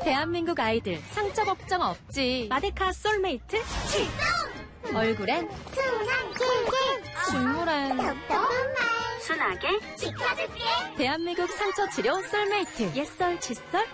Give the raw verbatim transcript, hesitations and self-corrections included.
대한민국 아이들 상처 걱정 없지. 마데카 솔메이트 출동! 얼굴엔 순한 킬킬 식물엔 답답한 말 순하게 지켜줄게. 대한민국 상처 치료 솔메이트. 옛설, 칫솔,